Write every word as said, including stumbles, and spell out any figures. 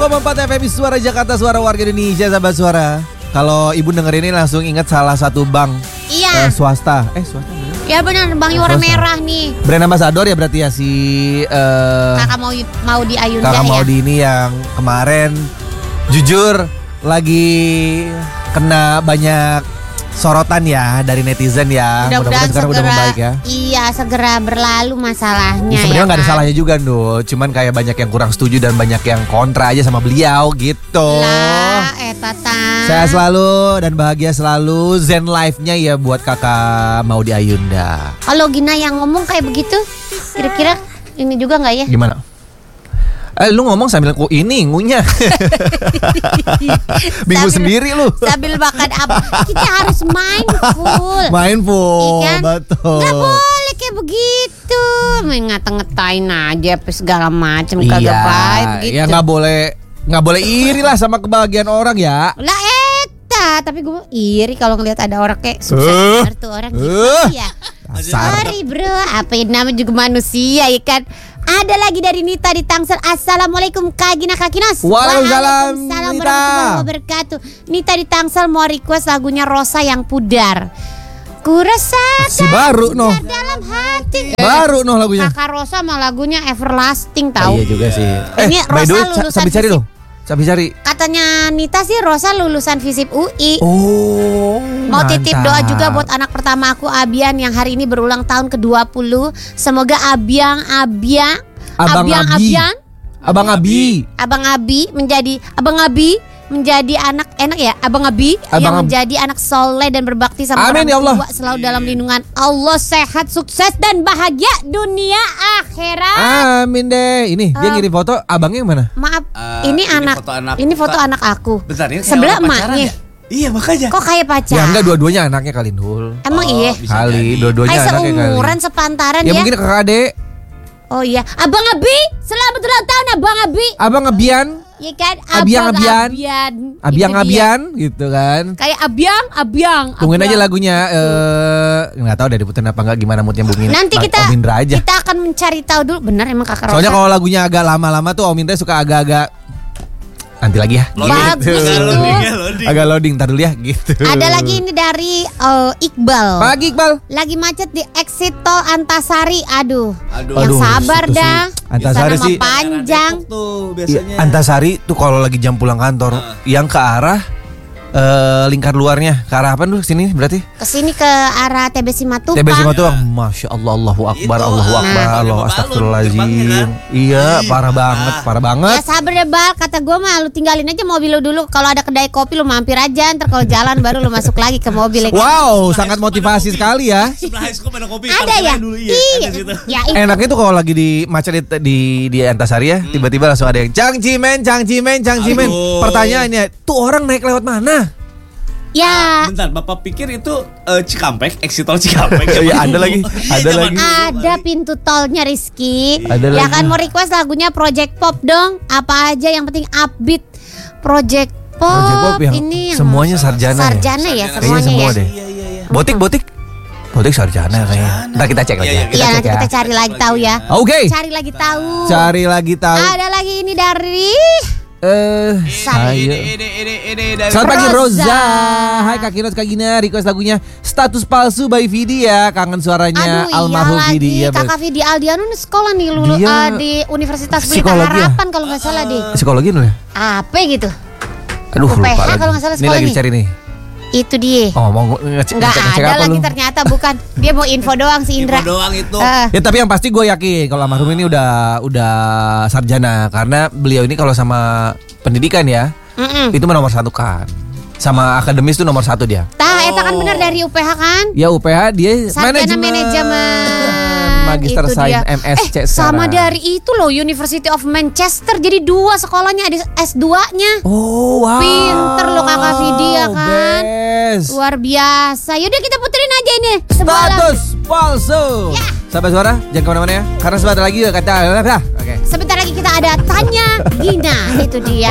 koma empat F M Suara Jakarta, suara warga Indonesia, sahabat suara. Kalau ibu denger ini langsung ingat salah satu bank Iya. eh, swasta. Eh swasta bener? Ya benar, Bang Yura merah nih. Brand ambassador ya berarti ya si uh, Kakak mau mau di Ayunda Kakak ya. Maudi ini yang kemarin jujur lagi kena banyak sorotan ya dari netizen ya. Mudah-mudahan sekarang udah membaik ya. Iya, segera berlalu masalahnya. Ya, sebenarnya ya nggak kan? ada salahnya juga Ndul, cuman kayak banyak yang kurang setuju dan banyak yang kontra aja sama beliau gitu. Lah, eh tata. Saya selalu dan bahagia selalu, zen life-nya ya buat Kakak Maudi Ayunda. Kalau Gina yang ngomong kayak begitu, kira-kira ini juga nggak ya? Gimana? Eh lu ngomong sambil ku ini ngunyah. Bingung Sambil- sendiri lu. Sambil makan apa? Kita harus mindful. Mindful, Iya kan? betul. Nggak boleh kayak begitu, main ngata-ngatain aja apa segala macam kagak baik begitu. ya nggak boleh nggak boleh iri lah sama kebahagiaan orang ya. Lah eta, tapi gue iri kalau ngelihat ada orang kayak sukses Eh. bener tuh orang gitu Eh. ya. Dasar. Sorry bro, apa yang namanya juga manusia ya kan. Ada lagi dari Nita di Tangsel. Assalamualaikum Kak Gina Kak Kinos. Waalaikumsalam, Waalaikumsalam Nita. warahmatullahi wabarakatuh. Nita di Tangsel mau request lagunya Rosa yang pudar. Kurasa Si baru noh. dalam hati. Baru noh lagunya. Kakak Rosa mah lagunya Everlasting Ah, tahu. iya juga sih. Ini Eh, by the Rosa way, sa- lulusan sambil cari fisip. loh. Sambil cari. Katanya Nita sih Rosa lulusan Visip U I. Oh. Mau titip mantap. doa juga buat anak pertama aku Abian yang hari ini berulang tahun ke dua puluh. Semoga Abiang Abia Abang Abiang Abi. Abian Abang Abi. Abang Abi menjadi Abang Abi menjadi anak enak ya Abang Abi Abang yang Ab- menjadi anak soleh dan berbakti sama Amin, orang ya Allah. tua, selalu dalam lindungan Allah, sehat, sukses dan bahagia dunia akhirat. Amin deh. Ini dia Eh. ngirim foto abangnya yang mana? Maaf, Eh, ini, ini anak, foto anak- ini foto anak aku. Bentar, ini kayak sebelah orang pacaran emaknya. ya? Iya makanya. Kok kayak pacar? Ya enggak, dua-duanya anaknya kali Ndul. Emang Oh, iya. bisa Kali, jadi. dua-duanya Kayak anaknya kali. seumuran sepantaran Ya ya. mungkin kakak adek. Oh iya, Abang Abi, selamat ulang tahun Abang Abi. Abang Abian, Iya kan? Abiang Abang Abian. Abian. Abiang Itu dia. Abian gitu kan. Kayak Abiang, Abiang. Tungguin aja Abiang. lagunya. Eh, nggak tahu dari diputerin apa enggak, gimana moodnya Bung Indra. Nanti kita Om Indra aja. kita akan mencari tahu dulu. Benar emang Kakak Rosa. Soalnya kalau lagunya agak lama-lama tuh Om Indra suka agak-agak nanti lagi ya. Bagus Gitu. itu. Loading ya, loading. Agak loading, ntar dulu ya gitu. Ada lagi ini dari eh, Iqbal. Pagi Iqbal. Lagi macet di exit tol Antasari. Aduh. Aduh. Yang Aduh, sabar itu sih. dah. Antasari Sana sih. mah panjang. Depok tuh Iya, biasanya. Antasari tuh kalau lagi jam pulang kantor yang ke arah eh, lingkar luarnya ke arah apa dulu sini berarti? Kesini ke arah T B Simatupang. T B Simatupang. Masya Allah, Allahu Akbar, Itu, Allahu ah. Akbar, Nah. Allah Balon, astagfirullahaladzim. gerbangnya kan? Iya, Ih, parah banget, ah. parah Ya banget. sabar deh Bal, kata gue mah lu tinggalin aja mobil lu dulu. Kalau ada kedai kopi lu mampir aja, ntar kalau jalan baru lu masuk lagi ke mobil. ya kan? Wow, sangat motivasi sekali ya. Sebelah high school ada kopi. Ada parkirnya ya? Dulu, iya. Iya. Ada situ. Ya, ih. Enaknya tuh kalau lagi di macet di di, di Antasari ya, tiba-tiba langsung ada yang Cang Cimen, Cang Cimen, Cang Cimen. Aduh. Pertanyaannya, tuh orang naik lewat mana? Ya, Bentar, Bapak pikir itu eh, Cikampek, exit tol Cikampek. Iya, ada lagi, ada Zaman lagi. dulu, ada balik. pintu tolnya Rizky. Ada Ya lagi. kan mau request lagunya Project Pop dong. Apa aja yang penting upbeat. Project Pop, Project Pop yang ini yang semuanya sarjana. ya? sarjana ya, Kayaknya semuanya semua ya. deh. Iya, iya, iya. Botik, botik. Botik sarjana kayaknya. Ntar kita cek lagi. Iya, ya. iya, Kita Iya cek nanti ya. kita cari lagi tahu ya. Oke. Cari lagi tahu. Cari lagi tahu. Ada lagi ini dari Eh, saya. Ini, ini, ini, ini dari Selamat pagi Roza. Roza. Hai Kak Kinos, Kak Gina, request lagunya Status Palsu by Vidi ya. Kangen suaranya Aduh almarhum iya Vidi lagi ya. Kakak Vidi Aldiano nih sekolah nih lulu Dia eh, di Universitas Pelita psikologi ya? Harapan kalau nggak salah deh. Psikologi dulu ya. Apa gitu? Aduh, U P H lupa lagi. kalau nggak salah Ini sekolah lagi nih. dicari nih. Itu dia. Oh, mau ngecek Nggak ngecek, ngecek ada apa lagi lu? ternyata bukan. Dia mau info doang si Indra. Info doang itu. Eh, Ya tapi yang pasti gue yakin kalau almarhum ini udah udah sarjana karena beliau ini kalau sama pendidikan ya mm-mm. itu nomor satu kan. Sama akademis tuh nomor satu dia. Tah, eta kan bener dari U P H kan? Ya U P H dia Sarjana manajemen. Magister Itu Sains dia. M S C Eh, sama sekarang. dari itu loh University of Manchester. Jadi dua sekolahnya ada S dua-nya. Oh wow. Pinter loh Kakak Vidi ya kan? Best. Luar biasa. Yaudah kita puterin aja ini. Sebuah lagu. Status palsu. Ya. Sahabat suara, jangan kemana-mana ya. Karena sebentar lagi kata. Oke. Sebentar lagi kita ada Tanya Gina. Itu dia.